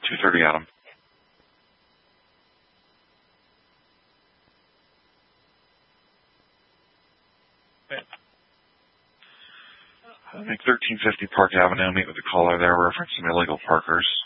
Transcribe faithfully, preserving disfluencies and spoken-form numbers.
two thirty, Adam. I think thirteen fifty Park Avenue. Meet with the caller there. Reference some illegal parkers.